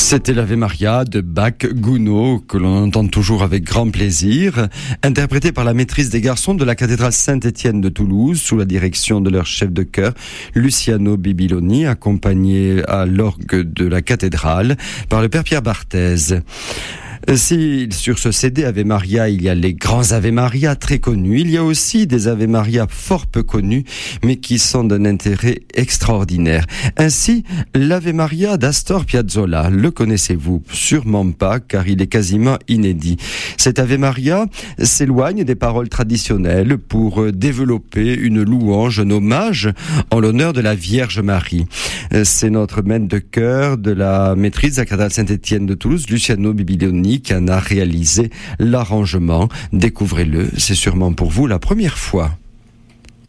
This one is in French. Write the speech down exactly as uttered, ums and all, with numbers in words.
C'était l'Ave Maria de Bach-Gounod, que l'on entend toujours avec grand plaisir, interprété par la maîtrise des garçons de la cathédrale Saint-Étienne de Toulouse, sous la direction de leur chef de chœur, Luciano Bibiloni, accompagné à l'orgue de la cathédrale par le père Pierre Barthez. Si sur ce C D Ave Maria, il y a les grands Ave Maria très connus, il y a aussi des Ave Maria fort peu connus, mais qui sont d'un intérêt extraordinaire. Ainsi, l'Ave Maria d'Astor Piazzolla, le connaissez-vous? Sûrement pas, car il est quasiment inédit. Cet Ave Maria s'éloigne des paroles traditionnelles pour développer une louange, un hommage en l'honneur de la Vierge Marie. C'est notre maître de chœur de la maîtrise de la cathédrale Saint-Étienne de Toulouse, Luciano Bibiloni, qui en a réalisé l'arrangement. Découvrez-le, c'est sûrement pour vous la première fois.